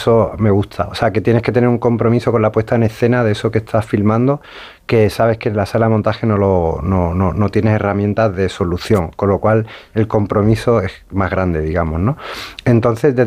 eso me gusta. O sea, que tienes que tener un compromiso con la puesta en escena de eso que estás filmando, que sabes que en la sala de montaje no tienes herramientas de solución, con lo cual el compromiso es más grande, digamos, ¿no? Entonces,